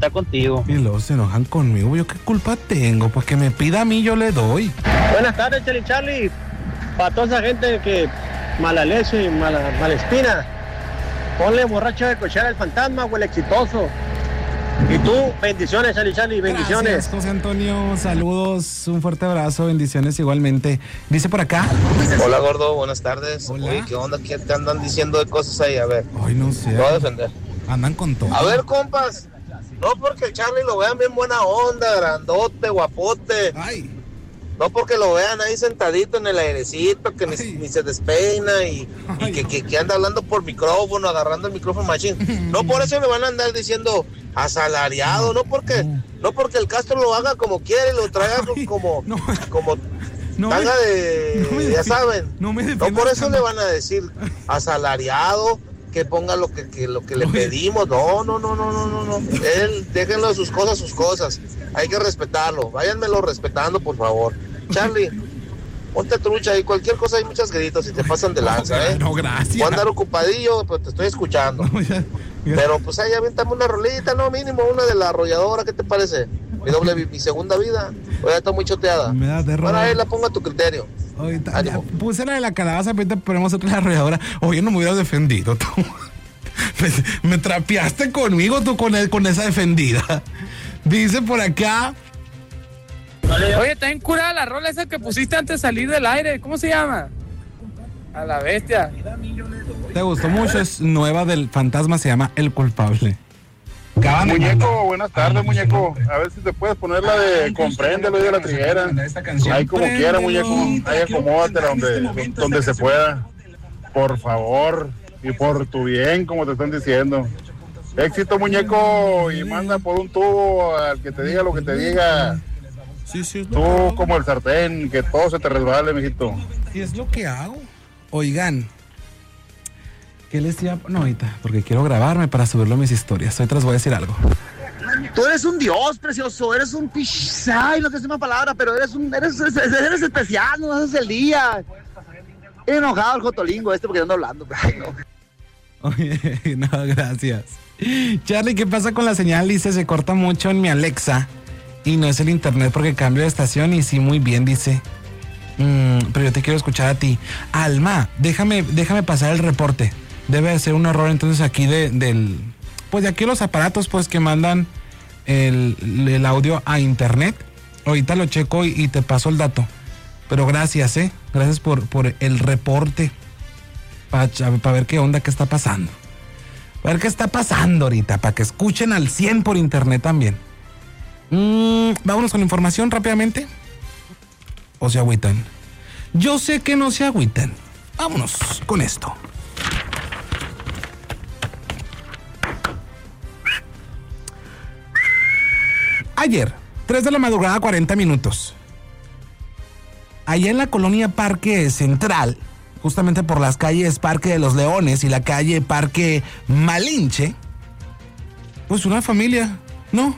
está contigo. Y luego se enojan conmigo. ¿Yo qué culpa tengo? Pues que me pida a mí, yo le doy. Buenas tardes, Charlie. Para toda esa gente que mala leche y mala espina, ponle borracho de cochera al fantasma o el exitoso. Y tú, bendiciones, Charlie, bendiciones. Gracias, José Antonio, saludos, un fuerte abrazo, bendiciones igualmente. Dice por acá. Hola, gordo, buenas tardes. Hola. Oye, ¿qué onda? ¿Qué te andan diciendo de cosas ahí? A ver, Ay, no sé. te voy a defender. Andan con todo. A ver, compas, no porque el Charlie lo vean bien buena onda, grandote, guapote. Ay. No porque lo vean ahí sentadito en el airecito, que ni se despeina y que anda hablando por micrófono, agarrando el micrófono machín. No por eso le van a andar diciendo asalariado, no porque el Castro lo haga como quiere y lo traiga como tanga de, ya saben. No por eso le van a decir asalariado, que ponga lo que le pedimos. No. Él, déjenlo sus cosas. Hay que respetarlo. Váyanmelo respetando, por favor. Charlie, ponte trucha y cualquier cosa, hay muchas gritos y te pasan de lanza, ¿eh? No, gracias. Voy a andar ocupadillo, pero te estoy escuchando. No, ya. Pero pues ahí avientame una rolita, no, mínimo una de la arrolladora, ¿qué te parece? Mi segunda vida, o ya está muy choteada. Me da terror. Ahora ahí la pongo a tu criterio. Ahorita, ya, puse la de la calabaza, ahorita ponemos otra de la arrolladora. Oye, no me hubieras defendido tú. Me trapeaste conmigo tú con esa defendida. Dice por acá. Oye, está en curada la rola esa que pusiste antes de salir del aire. ¿Cómo se llama? A la bestia. ¿Te gustó mucho? Es nueva del fantasma, se llama El Culpable. Muñeco, buenas tardes, muñeco. A ver si te puedes poner la de Compréndelo de la Triguera. Ahí como quiera, muñeco. Ahí acomódatela donde se pueda. Por favor. Y por tu bien, como te están diciendo. Éxito, muñeco. Y manda por un tubo al que te diga lo que te diga. Sí, Tú como el sartén, que todo se te resbale, mijito. Y es lo que hago. Oigan, ¿qué les iba? No, ahorita, porque quiero grabarme para subirlo a mis historias. Ahorita les voy a decir algo. Tú eres un dios, precioso, eres un ay, no te sé una palabra, pero eres especial, no haces el día. He enojado el Jotolingo porque ando hablando. Ay, no. Oye, no, gracias. Charlie, ¿qué pasa con la señal? Dice, se corta mucho en mi Alexa. Y no es el internet porque cambio de estación. Y sí, muy bien, dice. Pero yo te quiero escuchar a ti. Alma, déjame pasar el reporte. Debe de ser un error entonces aquí pues de aquí los aparatos pues que mandan el audio a internet. Ahorita lo checo y te paso el dato. Pero gracias, gracias por el reporte. Para ver qué onda, qué está pasando. Para ver qué está pasando ahorita, para que escuchen al 100 por internet también. Vámonos con información rápidamente. ¿O se agüitan? Yo sé que no se agüitan. Vámonos con esto. Ayer, 3 de la madrugada, 40 minutos. Allá en la colonia Parque Central, justamente por las calles Parque de los Leones y la calle Parque Malinche, pues una familia, ¿no?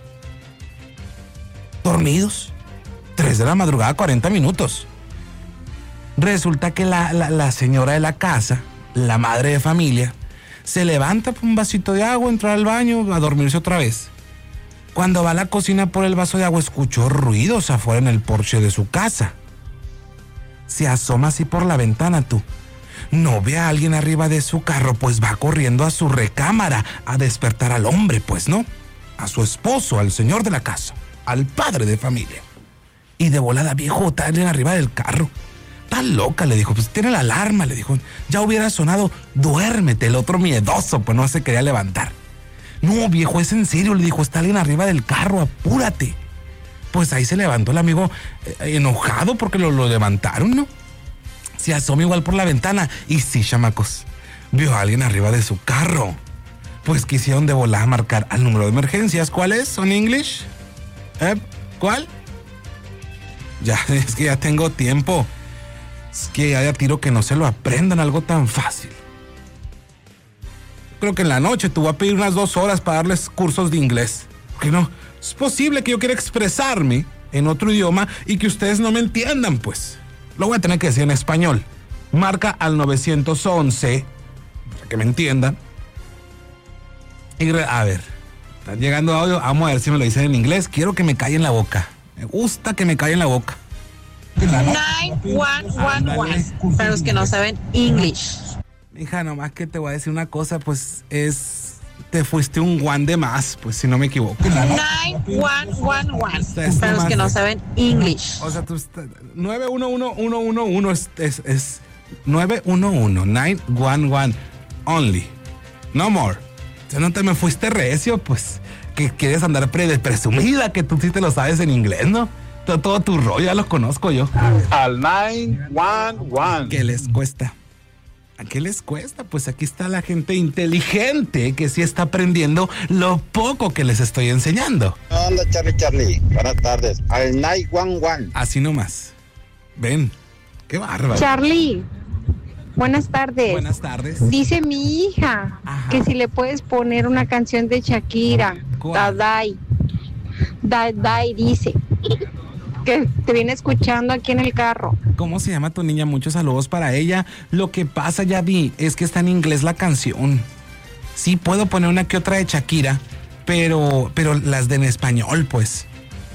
Dormidos. 3 de la madrugada, 40 minutos. Resulta que la señora de la casa, la madre de familia, se levanta por un vasito de agua, entra al baño, a dormirse otra vez. Cuando va a la cocina por el vaso de agua, escuchó ruidos afuera en el porche de su casa. Se asoma así por la ventana, tú. No ve a alguien arriba de su carro, pues va corriendo a su recámara a despertar al hombre, pues no. A su esposo, al señor de la casa, al padre de familia. Y de volada, viejo, está alguien arriba del carro. Está loca, le dijo, pues tiene la alarma, le dijo. Ya hubiera sonado, duérmete. El otro miedoso, pues no se quería levantar. No, viejo, es en serio, le dijo, está alguien arriba del carro, apúrate. Pues ahí se levantó el amigo enojado porque lo levantaron, ¿no? Se asoma igual por la ventana y sí, chamacos, vio a alguien arriba de su carro. Pues quisieron de volada marcar al número de emergencias. ¿Cuál es? ¿Son English? ¿Cuál? Ya, es que ya tengo tiempo. Es que ya de tiro que no se lo aprendan, algo tan fácil. Creo que en la noche te voy a pedir unas 2 horas para darles cursos de inglés. Porque no, es posible que yo quiera expresarme en otro idioma y que ustedes no me entiendan, pues. Lo voy a tener que decir en español. Marca al 911, para que me entiendan. Y a ver, Están llegando audio, vamos a ver si me lo dicen en inglés. Quiero que me callen la boca. Me gusta que me callen la boca. 9111, para los que no saben English. Hija, nomás que te voy a decir una cosa, pues te fuiste un one de más, pues si no me equivoco. 9111, para los que no saben English. O sea, tú 911111 es 911, 911 only, no more. O sea, no te me fuiste recio, pues que quieres andar presumida, que tú sí te lo sabes en inglés, ¿no? Todo tu rollo ya lo conozco yo. Al 911. ¿Qué les cuesta? ¿A qué les cuesta? Pues aquí está la gente inteligente que sí está aprendiendo lo poco que les estoy enseñando. Hola, Charlie. Buenas tardes. Al 911. Así nomás. Ven, qué bárbaro. Charlie, buenas tardes. Buenas tardes. Dice mi hija que si le puedes poner una canción de Shakira. ¿Cuál? Dadai dice que te viene escuchando aquí en el carro. ¿Cómo se llama tu niña? Muchos saludos para ella. Lo que pasa, ya vi, es que está en inglés la canción. Sí puedo poner una que otra de Shakira, pero las de en español, pues.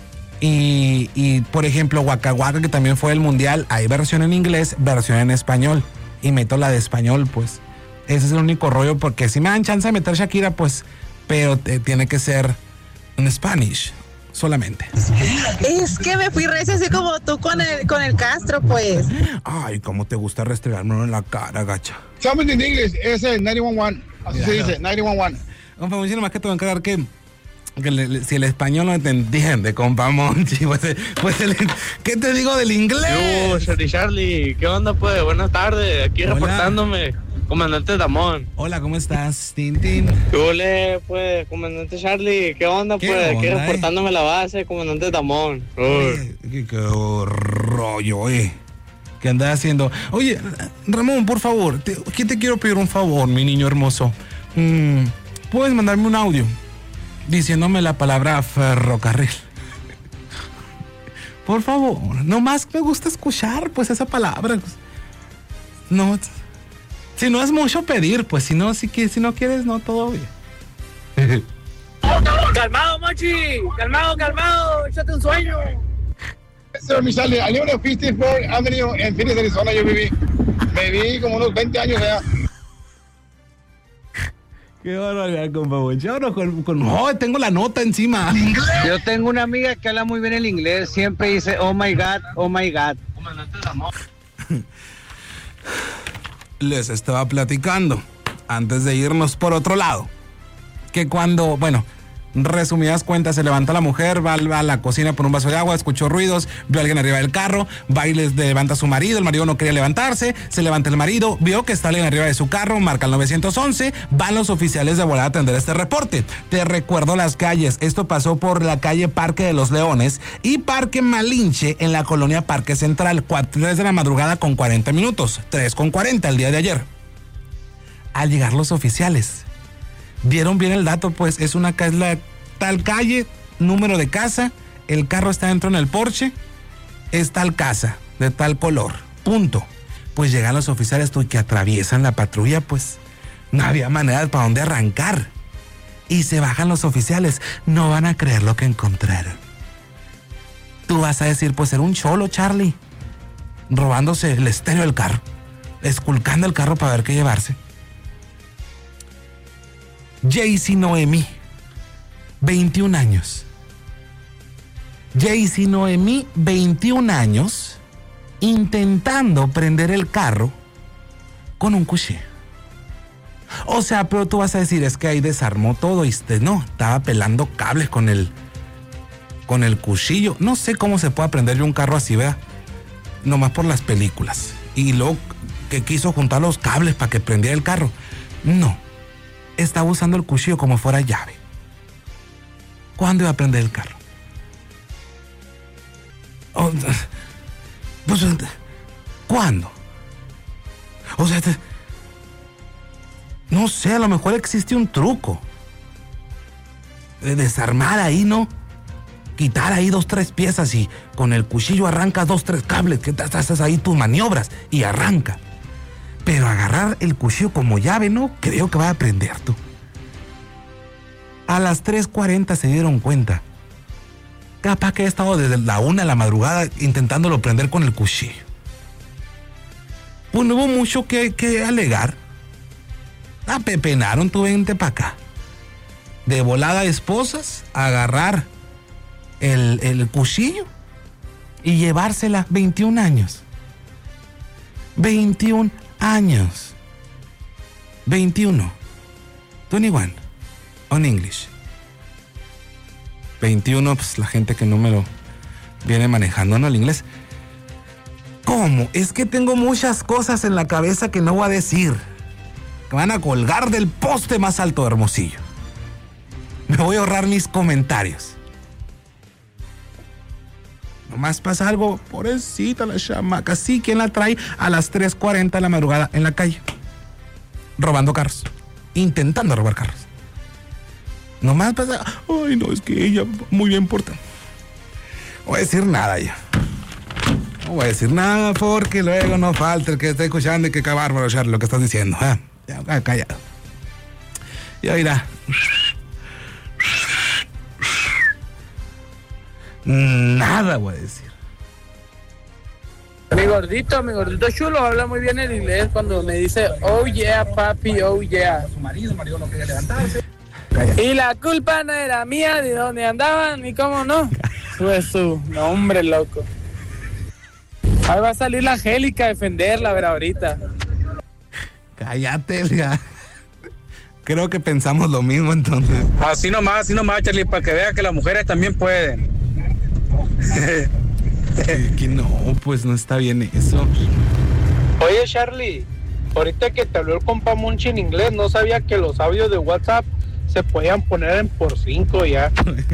Y por ejemplo, Waka Waka, que también fue el mundial, hay versión en inglés, versión en español. Y meto la de español, pues. Ese es el único rollo, porque si me dan chance de meter Shakira, pues, pero tiene que ser en Spanish solamente. Es que me fui recia así como tú con el Castro, pues. Ay, cómo te gusta restregármelo en la cara, gacha. Something in English, ese es 911. Así se dice, 911. Compa Monchi, nomás que te voy a encargar que si el español no te entiende, compa Monchi, ¿qué te digo del inglés? Yo, Charlie, ¿qué onda, pues? Buenas tardes, aquí reportándome. Comandante Damón. Hola, ¿cómo estás, Tintín? Hola, pues, comandante Charlie, ¿qué onda, pues? Aquí reportándome la base, comandante Damón. Qué rollo, ¿Qué andas haciendo? Oye, Ramón, por favor, te quiero pedir un favor, mi niño hermoso. ¿Puedes mandarme un audio diciéndome la palabra ferrocarril? Por favor, nomás me gusta escuchar, pues, esa palabra. No, si no es mucho pedir, pues, si no quieres, no, todo bien. Calmado, Mochi, calmado, échate un sueño. Sir, mi Charlie, I live in 54th Avenue en Phoenix, Arizona, yo viví como unos 20 años allá. Qué barbaridad, compa Monchi. Ahora tengo la nota encima. Yo tengo una amiga que habla muy bien el inglés, siempre dice, oh my God, oh my God. Les estaba platicando, antes de irnos por otro lado, que cuando, resumidas cuentas, se levanta la mujer, va a la cocina por un vaso de agua, escuchó ruidos, vio a alguien arriba del carro, va y les levanta a su marido, el marido no quería levantarse, se levanta el marido, vio que está alguien arriba de su carro, marca el 911, van los oficiales de volada a atender este reporte. Te recuerdo las calles, esto pasó por la calle Parque de los Leones y Parque Malinche en la colonia Parque Central, 3 de la madrugada con 40 minutos, 3:40 el día de ayer. Al llegar los oficiales, dieron bien el dato, pues es la tal calle, número de casa, el carro está dentro en el porche, es tal casa, de tal color, punto. Pues llegan los oficiales que atraviesan la patrulla, pues no había manera para dónde arrancar. Y se bajan los oficiales, no van a creer lo que encontraron. Tú vas a decir, pues era un cholo, Charlie, robándose el estéreo del carro, esculcando el carro para ver qué llevarse. Jaycee Noemí, 21 años. Jaycee Noemí, 21 años, intentando prender el carro con un cuchillo. O sea, pero tú vas a decir, es que ahí desarmó todo y no, estaba pelando cables con el cuchillo. No sé cómo se puede prender un carro así, ¿verdad? Nomás por las películas. Y luego que quiso juntar los cables para que prendiera el carro. No. Estaba usando el cuchillo como fuera llave. ¿Cuándo iba a prender el carro? Pues, ¿cuándo? O sea, no sé, a lo mejor existe un truco. De desarmar ahí, ¿no? Quitar ahí 2, 3 piezas y con el cuchillo arrancas 2, 3 cables, que haces ahí tus maniobras y arranca. Pero agarrar el cuchillo como llave, no creo que vaya a prender tú. A las 3:40 se dieron cuenta. Capaz que he estado desde la 1 de la madrugada intentándolo prender con el cuchillo. Pues no hubo mucho que alegar. Apepenaron, tú vente para acá. De volada esposas, agarrar el cuchillo y llevársela. 21 años. 21 años. 21. 21. On English. 21, pues la gente que no me lo viene manejando, ¿no? El inglés. ¿Cómo? Es que tengo muchas cosas en la cabeza que no voy a decir. Que van a colgar del poste más alto de Hermosillo. Me voy a ahorrar mis comentarios. Nomás pasa algo, pobrecita la chamaca. Sí, ¿quién la trae a las 3:40 de la madrugada en la calle? Robando carros. Intentando robar carros. Nomás pasa, ay no, es que ella muy bien porta. No voy a decir nada ya. No voy a decir nada porque luego no falta el que esté escuchando y que bárbaro, Charlie, lo que estás diciendo. Ya, callado. Ya irá. Nada voy a decir. Mi gordito chulo habla muy bien el inglés cuando me dice, oh yeah, papi, oh yeah. Su marido no quería levantarse. Y la culpa no era mía, de dónde andaban, ni cómo no. Pues su nombre, loco. Ahí va a salir la Angélica a defenderla, a ver ahorita. Cállate, ya. Creo que pensamos lo mismo entonces. Así nomás, Charlie, para que vea que las mujeres también pueden. Que no, pues no está bien eso. Oye, Charlie, ahorita que te habló el compa Monchi en inglés, no sabía que los audios de WhatsApp se podían poner en por 5 ya.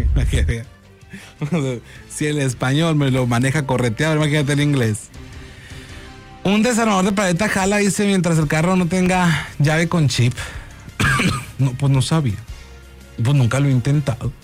Si el español me lo maneja correteado, imagínate el inglés. Un desarmador de paleta jala, dice, mientras el carro no tenga llave con chip. No, pues no sabía. Pues nunca lo he intentado.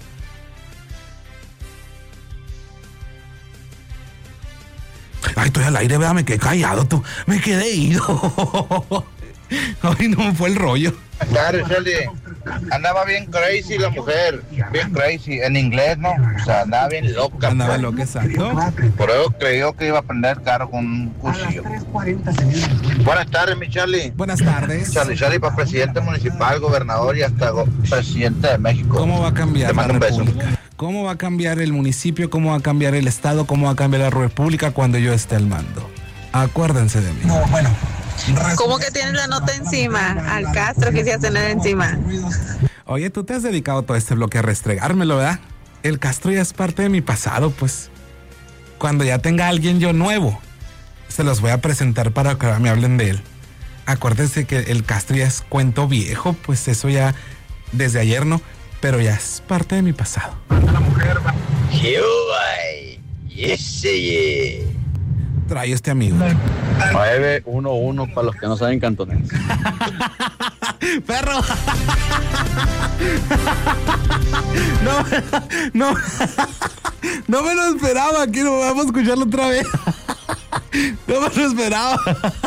Ay, estoy al aire, ¿verdad? Me quedé callado, tú. Me quedé ido. Ay, no, fue el rollo. Claro, Charlie. Andaba bien crazy la mujer. Bien crazy. En inglés, ¿no? O sea, andaba bien loca. Andaba loca, exacto. Por eso creyó que iba a prender el carro con un cuchillo. Buenas tardes, mi Charlie. Buenas tardes. Charlie, para presidente municipal, gobernador y hasta presidente de México. ¿Cómo va a cambiar la República? ¿Cómo va a cambiar el municipio? ¿Cómo va a cambiar el estado? ¿Cómo va a cambiar la república cuando yo esté al mando? Acuérdense de mí. No, bueno. ¿Cómo que tienes la nota encima? Al Castro que se hace nada encima. Oye, tú te has dedicado todo este bloque a restregármelo, ¿verdad? El Castro ya es parte de mi pasado, pues. Cuando ya tenga alguien yo nuevo, se los voy a presentar para que me hablen de él. Acuérdense que el Castro ya es cuento viejo, pues eso ya desde ayer no, pero ya es parte de mi pasado. Trae este amigo. 911 para los que no saben cantonés. ¡Perro! No me lo esperaba. Aquí no vamos a escucharlo otra vez. No me lo esperaba.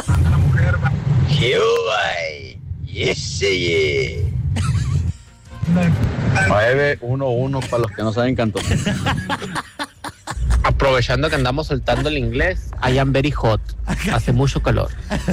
911 para los que no saben cantonés. Aprovechando que andamos soltando el inglés, I am very hot. Hace mucho calor.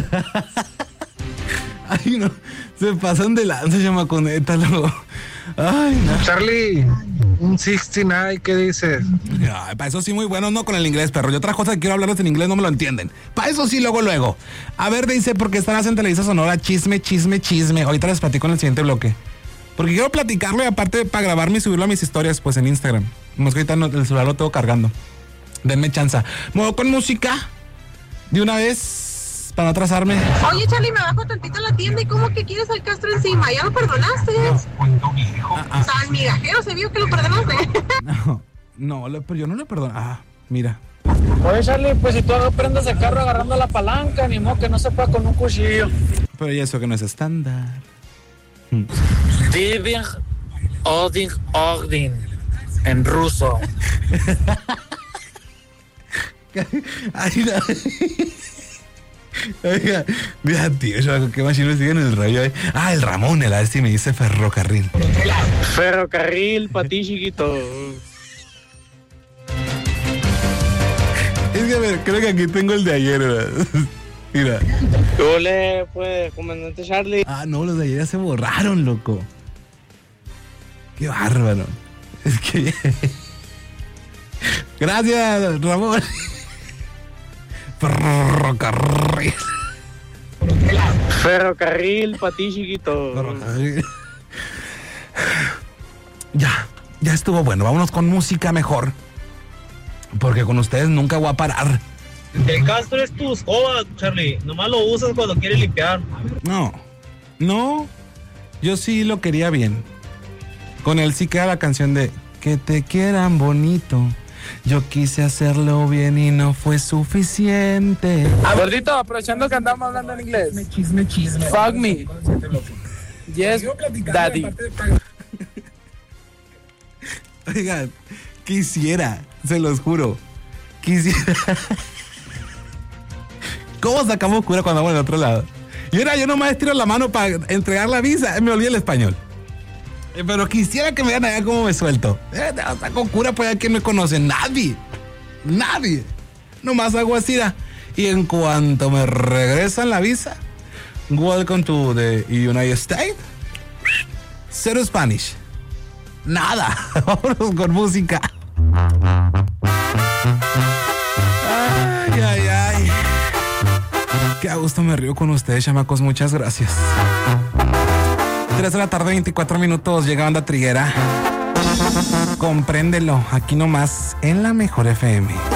Ay, no. Se pasan de lanza, chamaconeta, luego. Ay, no. Charlie, un 69, ¿qué dices? Ay, para eso sí muy bueno, no con el inglés, perro. Yo otra cosa que quiero hablarles en inglés no me lo entienden. Para eso sí, luego. A ver, dice, porque están haciendo Televisa Sonora, chisme. Ahorita les platico en el siguiente bloque. Porque quiero platicarlo y aparte para grabarme y subirlo a mis historias, pues en Instagram. Como es que ahorita el celular lo tengo cargando. Denme chanza. Me voy con música de una vez para no atrasarme. Oye, Charlie, me bajo tantito a la tienda y ¿cómo que quieres al Castro encima? ¿Ya lo perdonaste? Tan migajero se vio que lo perdonaste. No, pero yo no le perdono. Mira. Oye, Charlie, pues si tú prendes el carro agarrando la palanca, ni modo que no se pueda con un cuchillo. Pero y eso que no es estándar. Diving Odin en ruso. Ay, no. Oiga, mira, tío, ¿qué machino sigue en el rollo? Ah, el Ramón, a ver si me dice ferrocarril. Ferrocarril, para ti, chiquito. Es que a ver, creo que aquí tengo el de ayer, ¿verdad? Mira. Hola, pues, comandante Charlie. Ah, no, los de ayer ya se borraron, loco. Qué bárbaro. Es que... Gracias, Ramón. Ferrocarril. Ferrocarril, para ti, chiquito. Ferrocarril. Ya estuvo bueno. Vámonos con música mejor. Porque con ustedes nunca voy a parar. El Castro es tu escoba, Charlie. Nomás lo usas cuando quieres limpiar. No. Yo sí lo quería bien. Con él sí queda la canción de que te quieran bonito. Yo quise hacerlo bien y no fue suficiente. Gordito, aprovechando que andamos hablando en inglés. Chisme. Fuck me. Yes, daddy. Oigan, quisiera, se los juro. Quisiera. ¿Cómo sacamos cura cuando vamos al otro lado? Y ahora yo nomás estiro la mano para entregar la visa. Me olvidé el español. Pero quisiera que me vean allá cómo me suelto. Saco cura por allá que me conoce. Nadie. Nomás hago así. Y en cuanto me regresan la visa, welcome to the United States. Cero Spanish. Nada. Vámonos con música. Ay. Qué a gusto me río con ustedes, chamacos. Muchas gracias. 3 de la tarde, 24 minutos. Llega Banda Triguera. Compréndelo. Aquí nomás en la Mejor FM.